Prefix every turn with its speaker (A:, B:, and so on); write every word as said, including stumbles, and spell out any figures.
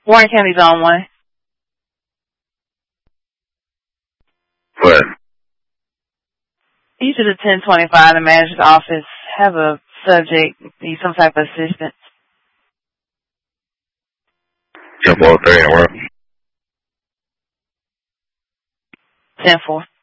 A: Warren County's on one.
B: What?
A: You should attend twenty-five, the manager's office. Have a subject, need some type of assistance.
B: ten four three and where?
A: ten four.